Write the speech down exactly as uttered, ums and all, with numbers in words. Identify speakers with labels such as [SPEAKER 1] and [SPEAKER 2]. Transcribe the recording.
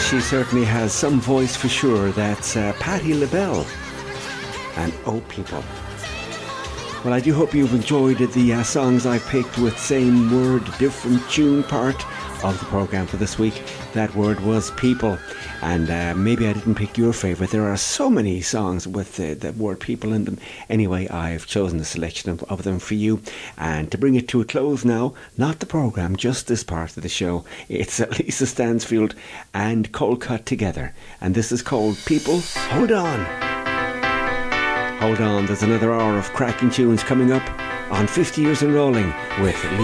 [SPEAKER 1] she certainly has some voice for sure. That's uh, Patti LaBelle and Oh People. Well, I do hope you've enjoyed the uh, songs I picked with same word, different tune part of the programme for this week. That word was people. And uh, maybe I didn't pick your favourite. There are so many songs with uh, the word people in them. Anyway, I've chosen a selection of, of them for you. And to bring it to a close now, not the programme, just this part of the show. It's uh, Lisa Stansfield and Colcut together. And this is called People Hold On. Hold on, there's another hour of cracking tunes coming up on fifty Years and Rolling with Lisa.